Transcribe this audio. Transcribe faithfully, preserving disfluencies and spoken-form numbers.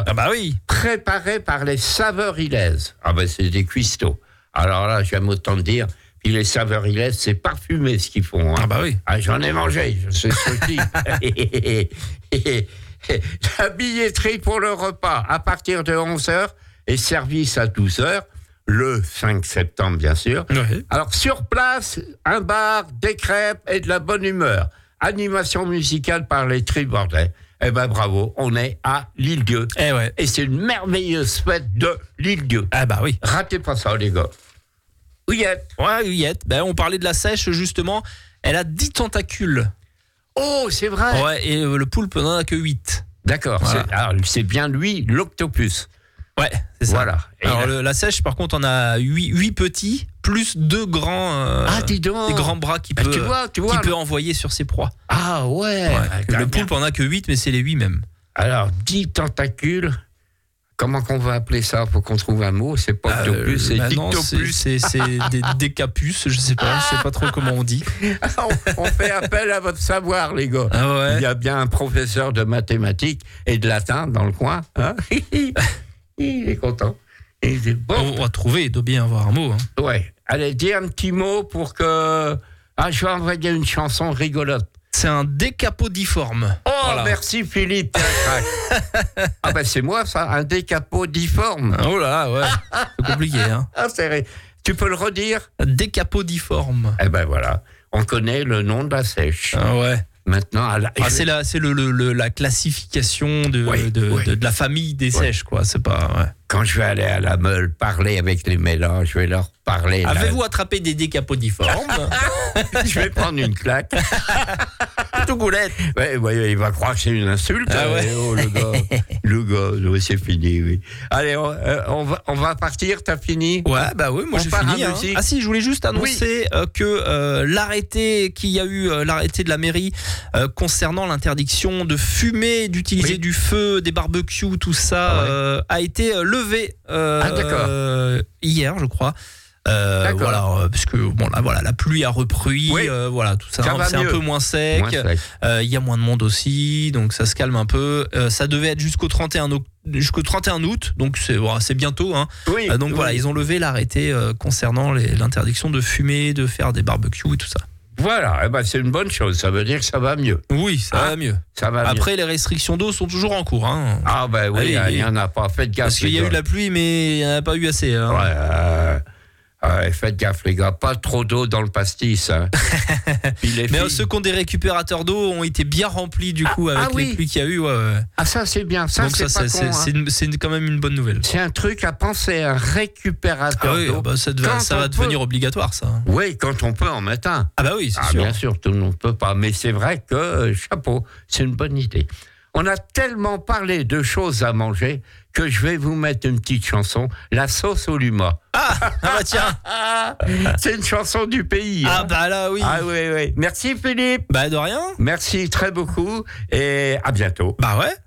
Ah bah oui. Préparé par les saveurs-ilaises. Ah ben c'est des cuistots. Alors là, j'aime autant dire, puis les saveurs-ilaises, c'est parfumé ce qu'ils font. Hein. Ah bah oui. Ah, j'en ai mangé, je sais ce que je dis. La billetterie pour le repas, à partir de onze heures, et service à douze heures, le cinq septembre, bien sûr. Ouais. Alors, sur place, un bar, des crêpes et de la bonne humeur. Animation musicale par les Tribordais. Eh ben bravo, on est à l'Île-Dieu. Eh ouais. Et c'est une merveilleuse fête de l'Île-Dieu. Ah bah oui. Ratez pas ça, les gars. Ouillette. Ouais, Ouillette. Ben, on parlait de la sèche, justement. Elle a dix tentacules. Oh, c'est vrai. Ouais, et euh, le poulpe n'en a que huit. D'accord. Voilà. C'est, alors, c'est bien lui, l'octopus. Ouais, c'est ça. Voilà. Et Alors, là- le- la sèche, par contre, on a huit, huit petits, plus deux grands, euh, Ah, dis donc. des grands bras qui Ah, peut, tu vois, tu qui vois. peut envoyer sur ses proies. Ah ouais. Ouais. Ah, Le bien. poulpe en a que huit, mais c'est les huit même. Alors, dix tentacules. Comment qu'on va appeler ça? Faut qu'on trouve un mot. C'est pas octopus, c'est bah non, c'est, dictopus. c'est, c'est des décapus, je sais pas, je sais pas trop comment on dit. on, on fait appel à votre savoir, les gars. Ah ouais. Il y a bien un professeur de mathématiques et de latin dans le coin. Hein. Il est content. Il dit, bon, On va trouver, il doit bien avoir un mot. Hein. ouais. Allez, dis un petit mot pour que... Ah, je vais envoyer une chanson rigolote. C'est un décapodiforme. Oh, Voilà. merci Philippe. Tiens, crac. Ah ben c'est moi ça, un décapodiforme. Oh là, ouais. C'est compliqué, hein. Ah, c'est vrai. Tu peux le redire? Décapodiforme. Eh ben voilà, on connaît le nom de la sèche. Ah ouais. Maintenant, à la... Ah, c'est la, c'est le, le, le- la classification de, Oui, de, oui. de, de la famille des sèches, quoi. C'est pas. Ouais. Quand je vais aller à la meule parler avec les mélanges, je vais leur parler. là. Avez-vous attrapé des décapodiformes? Je vais prendre une claque. Tout goulette. Ouais, ouais, il va croire que c'est une insulte. Ah ouais. Euh, oh, le gars, le gars, oui, c'est fini, oui. Allez, on, euh, on, va, on va partir, t'as fini? Ouais, bah oui, moi On j'ai part fini. à hein. musique. Ah si, je voulais juste annoncer euh, que euh, l'arrêté qu'il y a eu, euh, l'arrêté de la mairie euh, concernant l'interdiction de fumer, d'utiliser Oui. du feu, des barbecues, tout ça, Ah ouais. euh, a été euh, levé euh, Ah, d'accord. euh, hier, je crois. Euh, D'accord. voilà, euh, parce que bon là, voilà, la pluie a repris, Oui. euh, voilà, tout ça, Ça hein, va c'est un mieux. peu moins sec. Moins sec. Euh, Il y a moins de monde aussi, donc ça se calme un peu. Euh, ça devait être jusqu'au trente et un août, jusqu'au trente et un août, donc c'est voilà, c'est bientôt. Hein. Oui, Euh, donc oui. voilà, ils ont levé l'arrêté euh, concernant les- l'interdiction de fumer, de faire des barbecues et tout ça. Voilà, eh ben, c'est une bonne chose, ça veut dire que ça va mieux. Oui, ça Ah, va mieux. Ça va mieux. Après, les restrictions d'eau sont toujours en cours. Hein. Ah ben oui, Allez, il n'y en a pas, faites gaffe. Parce qu'il y a les eu de gars. la pluie, mais il n'y en a pas eu assez. Hein. Ouais, euh, ouais, faites gaffe les gars, pas trop d'eau dans le pastis. Hein. Puis les Mais euh, filles- ceux qui ont des récupérateurs d'eau ont été bien remplis du coup avec ah oui. les pluies qu'il y a eu. Ouais, ouais. Ah ça c'est bien, ça Donc c'est ça, pas c'est, con. c'est, hein. c'est une- c'est une- quand même une bonne nouvelle. C'est un truc à penser, un récupérateur Ah oui, d'eau. bah, ça, devait- Quand ça on va peut. devenir obligatoire, ça. Oui, quand on peut en mettre un. Ah bah oui, c'est Ah, sûr. bien sûr, tout le monde ne peut pas, mais c'est vrai que, euh, chapeau, c'est une bonne idée. On a tellement parlé de choses à manger que je vais vous mettre une petite chanson, La sauce au luma. Ah, ah bah tiens. Ah, c'est une chanson du pays. Ah hein. bah là, oui. Ah oui, oui. Merci Philippe. Bah de rien. Merci très beaucoup et à bientôt. Bah ouais.